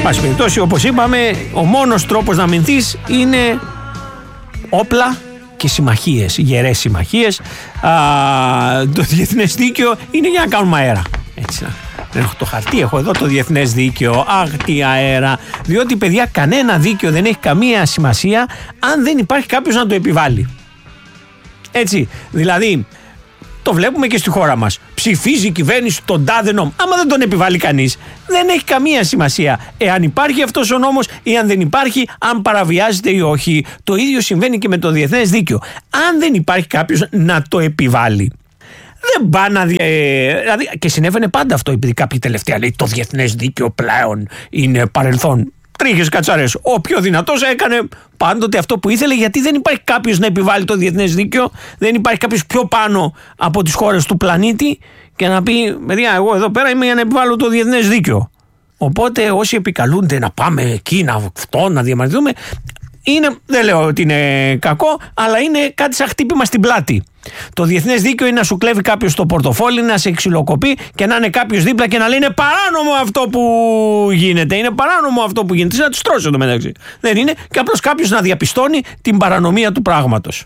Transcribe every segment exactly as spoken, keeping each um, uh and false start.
πάση περιπτώσει, όπως είπαμε, ο μόνος τρόπος να αμυνθείς είναι όπλα και συμμαχίες, γερές συμμαχίες. Α, το διεθνές δίκαιο είναι για να κάνουμε αέρα. Έτσι, δεν έχω το χαρτί, έχω εδώ το διεθνές δίκαιο. Αχ, τι αέρα. Διότι, παιδιά, κανένα δίκαιο δεν έχει καμία σημασία αν δεν υπάρχει κάποιος να το επιβάλλει. Έτσι, δηλαδή, το βλέπουμε και στη χώρα μας. Ψηφίζει η κυβέρνηση τον τάδε νόμο. Άμα δεν τον επιβάλλει κανείς, δεν έχει καμία σημασία εάν υπάρχει αυτός ο νόμος ή αν δεν υπάρχει, αν παραβιάζεται ή όχι. Το ίδιο συμβαίνει και με το διεθνές δίκαιο. Αν δεν υπάρχει κάποιος να το επιβάλλει, δεν πάει να. Ε, δηλαδή, και συνέβαινε πάντα αυτό, επειδή κάποιοι τελευταία λέει το διεθνές δίκαιο πλέον είναι παρελθόν. Τρίχες κατσαρές. Ο πιο δυνατός έκανε πάντοτε αυτό που ήθελε, γιατί δεν υπάρχει κάποιος να επιβάλλει το διεθνές δίκαιο, δεν υπάρχει κάποιος πιο πάνω από τις χώρες του πλανήτη και να πει: παιδιά, εγώ εδώ πέρα είμαι για να επιβάλλω το διεθνές δίκαιο. Οπότε όσοι επικαλούνται να πάμε εκεί, να αυτό, να διαμαρτυρούμε, είναι, δεν λέω ότι είναι κακό, αλλά είναι κάτι σαν χτύπημα στην πλάτη. Το διεθνές δίκαιο είναι να σου κλέβει κάποιος το πορτοφόλι, να σε ξυλοκοπεί και να είναι κάποιος δίπλα και να λέει: είναι παράνομο αυτό που γίνεται. Είναι παράνομο αυτό που γίνεται. Να τους τρώσει εδώ μεταξύ. Δεν είναι, και απλώς κάποιος να διαπιστώνει την παρανομία του πράγματος.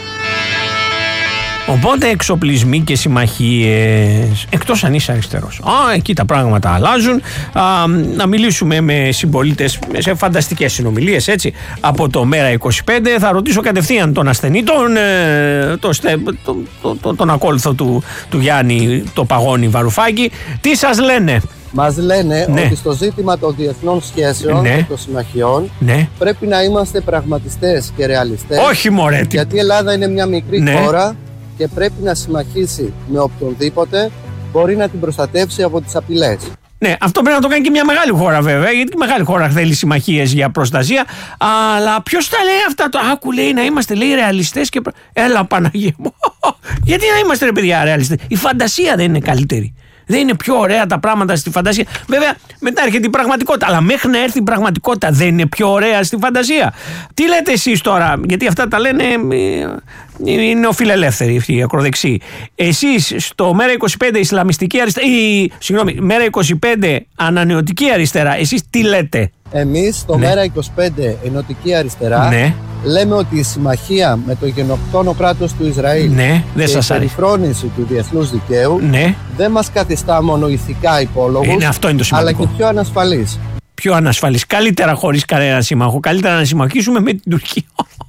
Οπότε εξοπλισμοί και συμμαχίες, εκτός αν είσαι αριστερός. Α, εκεί τα πράγματα αλλάζουν. Α, να μιλήσουμε με συμπολίτες σε φανταστικές συνομιλίες, έτσι. Από το Μέρα είκοσι πέντε θα ρωτήσω κατευθείαν τον ασθενή, τον, τον, τον, τον, τον, τον ακόλουθο του, του Γιάννη, το Παγώνη Βαρουφάκη. Τι σας λένε? Μας λένε, ναι, ότι στο ζήτημα των διεθνών σχέσεων, ναι, και των συμμαχιών, ναι, πρέπει να είμαστε πραγματιστές και ρεαλιστές. Όχι μωρέ! Γιατί η Ελλάδα είναι μια μικρή, ναι, χώρα και πρέπει να συμμαχίσει με οποιονδήποτε μπορεί να την προστατεύσει από τις απειλές. Ναι, αυτό πρέπει να το κάνει και μια μεγάλη χώρα, βέβαια, γιατί η μεγάλη χώρα θέλει συμμαχίες για προστασία. Αλλά ποιος τα λέει αυτά? Το άκου, λέει, να είμαστε, λέει, ρεαλιστές και. Έλα, Παναγία μου. Γιατί να είμαστε, ρε παιδιά, ρεαλιστές? Η φαντασία δεν είναι καλύτερη? Δεν είναι πιο ωραία τα πράγματα στη φαντασία? Βέβαια, μετά έρχεται η πραγματικότητα. Αλλά μέχρι να έρθει η πραγματικότητα, δεν είναι πιο ωραία στη φαντασία? Τι λέτε εσείς τώρα? Γιατί αυτά τα λένε οι νεοφιλελεύθεροι, οι ακροδεξιοί. Εσείς στο Μέρα είκοσι πέντε Ισλαμιστική αριστερά, ή συγγνώμη, Μέρα είκοσι πέντε Ανανεωτική αριστερά, εσείς τι λέτε? Εμείς στο, ναι, Μέρα είκοσι πέντε Ενωτική αριστερά, ναι, λέμε ότι η συμμαχία με το γενοκτόνο κράτος του Ισραήλ, ναι, και η περιφρόνηση του διεθνούς δικαίου, ναι, δεν μας καθιστά μόνο ηθικά υπόλογους, είναι, αυτό είναι το σημαντικό, αλλά και πιο ανασφαλείς. Πιο ανασφαλείς. Καλύτερα χωρίς κανένα σύμμαχο. Καλύτερα να συμμαχίσουμε με την Τουρκία.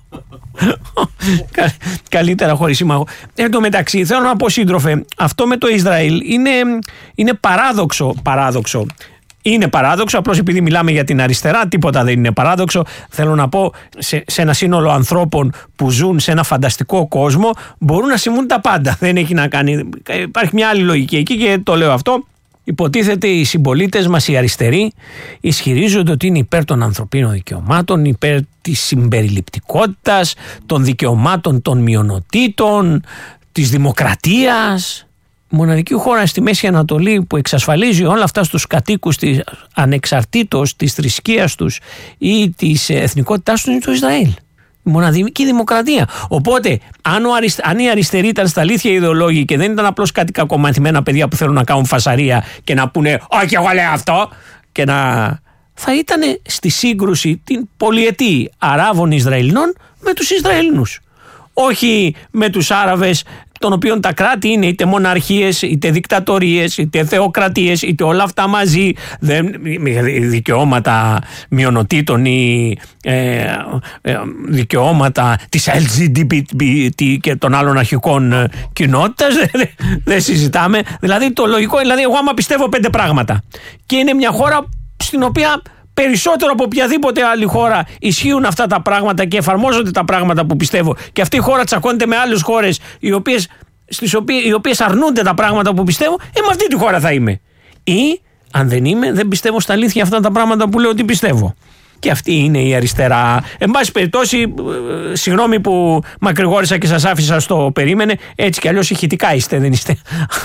Καλύτερα χωρίς σύμμαχο. Εν τω μεταξύ, θέλω να πω, σύντροφε, αυτό με το Ισραήλ είναι, είναι παράδοξο. Παράδοξο. Είναι παράδοξο, απλώς επειδή μιλάμε για την αριστερά, τίποτα δεν είναι παράδοξο. Θέλω να πω, σε, σε ένα σύνολο ανθρώπων που ζουν σε ένα φανταστικό κόσμο, μπορούν να συμβούν τα πάντα. Δεν έχει να κάνει. Υπάρχει μια άλλη λογική εκεί και το λέω αυτό. Υποτίθεται οι συμπολίτες μας, οι αριστεροί, ισχυρίζονται ότι είναι υπέρ των ανθρωπίνων δικαιωμάτων, υπέρ της συμπεριληπτικότητας, των δικαιωμάτων των μειονοτήτων, της δημοκρατίας. Μοναδική χώρα στη Μέση Ανατολή που εξασφαλίζει όλα αυτά στους κατοίκους της, ανεξαρτήτως της θρησκείας τους ή της εθνικότητάς τους, είναι το Ισραήλ. Η μοναδική δημοκρατία. Οπότε, αν, ο αριστε... αν οι αριστεροί ήταν στα αλήθεια ιδεολόγοι και δεν ήταν απλώς κάτι κακομαθημένα παιδιά που θέλουν να κάνουν φασαρία και να πούνε «Όχι, εγώ λέω αυτό», και να. Θα ήταν στη σύγκρουση την πολυετή Αράβων Ισραηλινών με τους Ισραηλινούς. Όχι με τους Άραβες, των οποίων τα κράτη είναι είτε μοναρχίες, είτε δικτατορίες, είτε θεοκρατίες, είτε όλα αυτά μαζί. Δεν, δικαιώματα μειονοτήτων ή ε, ε, δικαιώματα της ελ τζι μπι τι και των άλλων αρχικών ε, κοινότητας, δεν, δεν συζητάμε. Δηλαδή το λογικό, δηλαδή εγώ άμα πιστεύω πέντε πράγματα και είναι μια χώρα στην οποία περισσότερο από οποιαδήποτε άλλη χώρα ισχύουν αυτά τα πράγματα και εφαρμόζονται τα πράγματα που πιστεύω, και αυτή η χώρα τσακώνεται με άλλες χώρες οι οποίες, στις οποίες, οι οποίες αρνούνται τα πράγματα που πιστεύω, ε, με αυτή τη χώρα θα είμαι. Ή, αν δεν είμαι, δεν πιστεύω στα αλήθεια αυτά τα πράγματα που λέω ότι πιστεύω. και αυτή είναι η αριστερά. Εν πάση περιπτώσει, συγγνώμη που μακρηγόρησα και σας άφησα στο περίμενε, έτσι κι αλλιώς ηχητικά είστε, δεν είστε.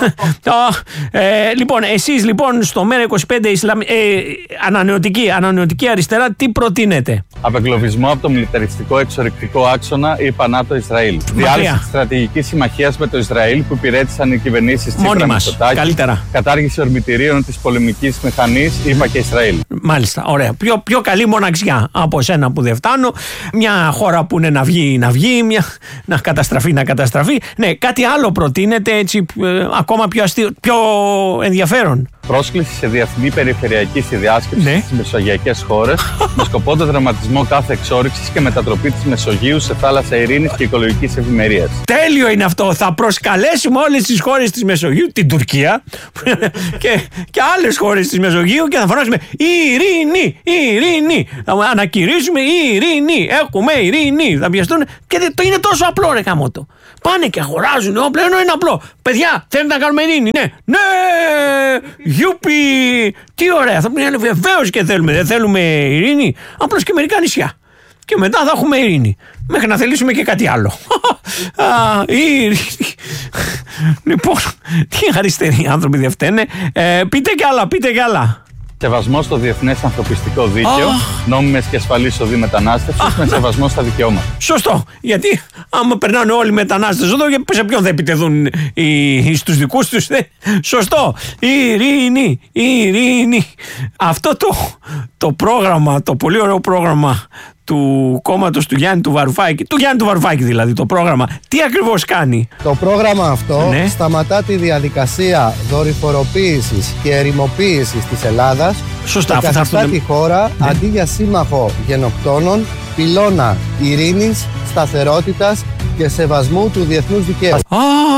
ε, λοιπόν, εσείς λοιπόν στο Μέρα είκοσι πέντε Ισλαμ, ε, ανανεωτική, ανανεωτική αριστερά, τι προτείνετε? Απεγκλωβισμό από το μιλιταριστικό εξορρυκτικό άξονα ΗΠΑ ΝΑΤΟ Ισραήλ. Διάλυση της στρατηγικής συμμαχίας με το Ισραήλ που υπηρέτησαν οι κυβερνήσεις Τσίπρα Μητσοτάκη. Καλύτερα. Κατάργηση ορμητηρίων της πολεμικής μηχανής ΗΠΑ και Ισραήλ. Μάλιστα, ωραία. Πιο, πιο καλή μοναξιά από σένα που δεν φτάνω. Μια χώρα που είναι να βγει, να βγει. Μια, να καταστραφεί, να καταστραφεί. Ναι, κάτι άλλο προτείνεται έτσι ε, ακόμα πιο, αστείο, πιο ενδιαφέρον. Πρόσκληση σε διεθνή περιφερειακή συνδιάσκεψη ναι. στις μεσογειακές χώρες με σκοπό τον δραματισμό κάθε εξόρυξης και μετατροπή της Μεσογείου σε θάλασσα ειρήνης και οικολογικής ευημερίας. Τέλειο είναι αυτό. Θα προσκαλέσουμε όλες τις χώρες της Μεσογείου, την Τουρκία και, και άλλες χώρες της Μεσογείου και θα φωνάσουμε ειρήνη, ειρήνη. Θα ανακηρύσουμε ειρήνη. Έχουμε ειρήνη. Θα πιαστούν και το είναι τόσο απλό, ρε καμότο. Πάνε και αγοράζουν όπλα, ενώ είναι απλό. Παιδιά, θέλετε να κάνουμε ειρήνη? Ναι, ναι, γιούπι. Τι ωραία, θα πούμε βεβαίως και θέλουμε. Δεν θέλουμε ειρήνη, απλώς και μερικά νησιά. Και μετά θα έχουμε ειρήνη. Μέχρι να θελήσουμε και κάτι άλλο. Α, ειρήνη. Λοιπόν, τι αριστεροί άνθρωποι δεν φταίνε. Ε, πείτε κι άλλα, πείτε κι άλλα. Σεβασμό στο διεθνές ανθρωπιστικό δίκαιο, oh. νόμιμες και ασφαλείς οδοί μετανάστευσης oh, με σεβασμό στα δικαιώματα. Σωστό. Γιατί άμα περνάνε όλοι οι μετανάστες εδώ, σε ποιον θα επιτεθούν οι, στους δικούς τους? Σωστό. Ειρήνη, ειρήνη. Αυτό το, το πρόγραμμα, το πολύ ωραίο πρόγραμμα του κόμματος του Γιάννη του Βαρουφάκη, του Γιάννη του Βαρουφάκη δηλαδή, το πρόγραμμα, τι ακριβώς κάνει? Το πρόγραμμα αυτό ναι. σταματά τη διαδικασία δορυφοροποίησης και ερημοποίησης της Ελλάδας. Σωστά, και καθιστά τη χώρα ναι. αντί για σύμμαχο γενοκτώνων, πυλώνα ειρήνης, σταθερότητας και σεβασμού του διεθνούς δικαίου. Α,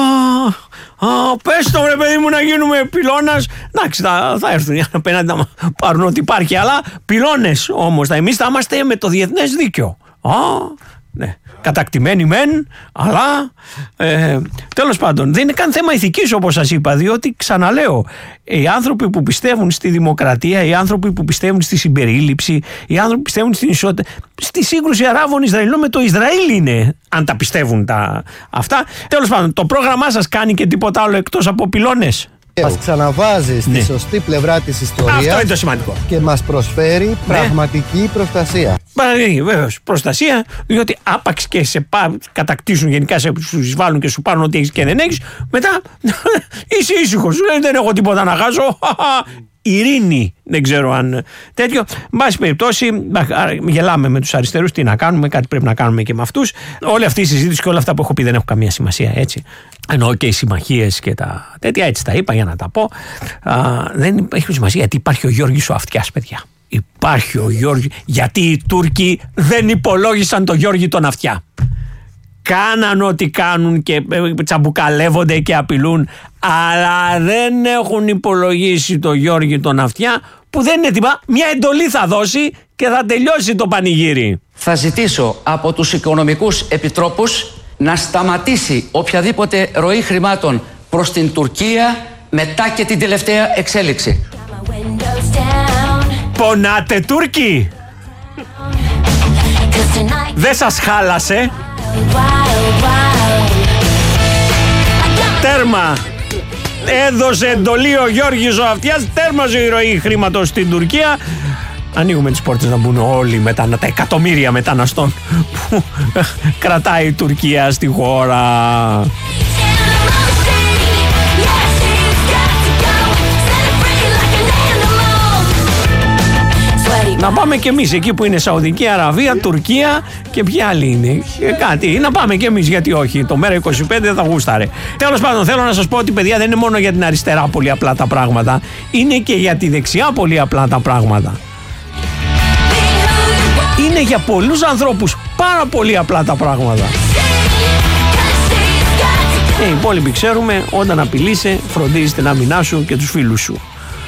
α, πες το ρε παιδί μου να γίνουμε πυλώνας. Εντάξει, θα, θα έρθουν οι απέναντι να πάρουν ό,τι υπάρχει, αλλά πυλώνες όμως. Εμείς θα είμαστε με το διεθνές δίκαιο. Α, ναι. Κατακτημένοι μεν, αλλά ε, τέλος πάντων δεν είναι καν θέμα ηθικής όπως σας είπα, διότι ξαναλέω, οι άνθρωποι που πιστεύουν στη δημοκρατία, οι άνθρωποι που πιστεύουν στη συμπερίληψη, οι άνθρωποι που πιστεύουν στην ισότητα, στη σύγκρουση Αράβων Ισραηλών με το Ισραήλ είναι, αν τα πιστεύουν τα, αυτά. Τέλος πάντων, το πρόγραμμά σας κάνει και τίποτα άλλο εκτός από πυλώνες? Μας ξαναβάζει στη ναι. σωστή πλευρά της ιστορίας. Αυτό είναι το σημαντικό. Και μας προσφέρει ναι. πραγματική προστασία. Παραδείγματος, βεβαίως, προστασία, διότι άπαξ και σε πά, κατακτήσουν γενικά, σε σου εισβάλλουν και σου πάρουν ό,τι έχεις και δεν έχεις, μετά είσαι ήσυχος, σου λένε δεν έχω τίποτα να χάσω. Ειρήνη, δεν ξέρω αν τέτοιο. Εν πάση περιπτώσει, γελάμε με τους αριστερούς, τι να κάνουμε, κάτι πρέπει να κάνουμε και με αυτούς. Όλη αυτή η συζήτηση και όλα αυτά που έχω πει δεν έχουν καμία σημασία, έτσι. Εννοώ και οι συμμαχίες και τα τέτοια, έτσι τα είπα για να τα πω. Α, δεν έχει σημασία γιατί υπάρχει ο Γιώργης ο Αυτιάς, παιδιά. Υπάρχει ο Γιώργης, γιατί οι Τούρκοι δεν υπολόγισαν τον Γιώργη τον Αυτιά. Κάναν ό,τι κάνουν και τσαμπουκαλεύονται και απειλούν, αλλά δεν έχουν υπολογίσει τον Γιώργη τον Αυτιά, που δεν είναι τίποτα. Μια εντολή θα δώσει και θα τελειώσει το πανηγύρι. Θα ζητήσω από τους οικονομικούς επιτρόπους να σταματήσει οποιαδήποτε ροή χρημάτων προς την Τουρκία μετά και την τελευταία εξέλιξη. Πονάτε Τούρκοι! Δεν σας χάλασε? Τέρμα! Έδωσε εντολή ο Γιώργης ο Αυτιάς, τέρμαζε η ροή χρήματος στην Τουρκία. Ανοίγουμε τις πόρτες να μπουν όλοι μετανα... τα εκατομμύρια μεταναστών που κρατάει η Τουρκία στη χώρα. Να πάμε κι εμείς εκεί που είναι Σαουδική Αραβία, Τουρκία και ποια άλλη είναι. Κάτι. Να πάμε κι εμείς, γιατί όχι. Το Μέρα είκοσι πέντε θα γούσταρε. Τέλος πάντων, θέλω να σας πω ότι, παιδιά, δεν είναι μόνο για την αριστερά πολύ απλά τα πράγματα. Είναι και για τη δεξιά πολύ απλά τα πράγματα. Είναι για πολλούς ανθρώπους πάρα πολύ απλά τα πράγματα. Ε, οι υπόλοιποι ξέρουμε, όταν απειλείσαι, φροντίζετε να μην άσου και τους φίλους σου.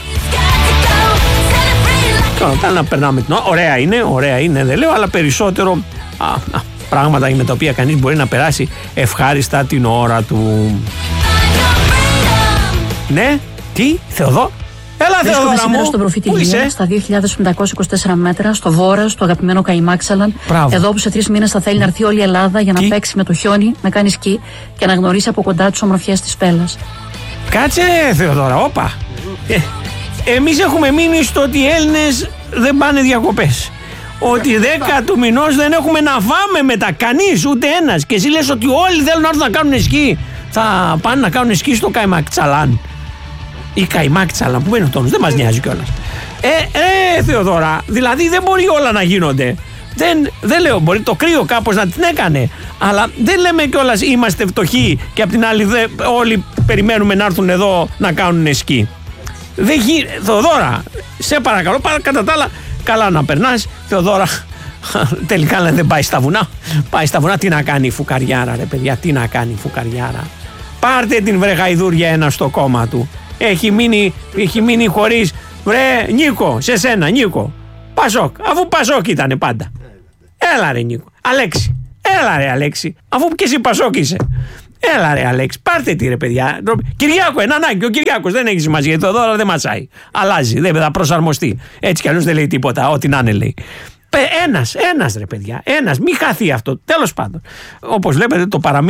Όταν να περνάμε την ώρα, ωραία είναι, ωραία είναι, δεν λέω, αλλά περισσότερο α, α, πράγματα με τα οποία κανείς μπορεί να περάσει ευχάριστα την ώρα του. Ναι, τι, Θεοδό, Έλα, Θεοδώρα μου. Σήμερα στον προφήτη Ηλία, στα δύο χιλιάδες πεντακόσια είκοσι τέσσερα μέτρα, στο βόρειο, στο αγαπημένο Καϊμάξαλαν. Εδώ που σε τρεις μήνες θα θέλει να έρθει όλη η Ελλάδα για να Τι? παίξει με το χιόνι, να κάνει σκι και να γνωρίσει από κοντά τις ομορφιές της Πέλλας. Κάτσε, Θεοδώρα, όπα. Ε, εμείς έχουμε μείνει στο ότι οι Έλληνες δεν πάνε διακοπές. Ότι δέκα του μηνός δεν έχουμε να φάμε μετά. Κανείς, ούτε ένας. Και εσύ λες ότι όλοι θέλουν να έρθουν να κάνουν σκι. Θα πάνε να κάνουν σκι στο Καϊμάξαλαν. Ή Καϊμάξαλαν, που είναι το όνομα, δεν μας νοιάζει κιόλας. Ε, ε, Θεοδώρα, δηλαδή δεν μπορεί όλα να γίνονται. Δεν, δεν λέω, μπορεί το κρύο κάπως να την έκανε. Αλλά δεν λέμε κιόλας είμαστε φτωχοί και απ' την άλλη δε, όλοι περιμένουμε να έρθουν εδώ να κάνουν σκι. Δεν γίνει. Θεοδώρα, σε παρακαλώ, παρα, κατά τα άλλα, καλά να περνάς. Θεοδώρα, τελικά δεν πάει στα βουνά. Πάει στα βουνά, τι να κάνει η φουκαριάρα, ρε παιδιά, τι να κάνει η φουκαριάρα. Πάρτε την βρε γαϊδούρια ένα στο κόμμα του. Έχει μείνει, έχει μείνει χωρίς. Βρε Νίκο, σε σένα Νίκο. Πασόκ, αφού Πασόκ ήτανε πάντα. Έλα ρε Νίκο. Αλέξη, έλα ρε Αλέξη. Αφού και εσύ Πασόκ είσαι. Έλα ρε Αλέξη, πάρτε τη ρε παιδιά. Κυριάκο, ένα ανάγκη. Ο Κυριάκος δεν έχει σημασία. Το δώρο δεν μασάει. Αλλάζει, δεν θα προσαρμοστεί. Έτσι κι αλλιώς δεν λέει τίποτα. Ό,τι να είναι λέει. Ένας, ένας ρε παιδιά. Ένας, μην χαθεί αυτό. Τέλος πάντων. Όπως βλέπετε το παραμύθι.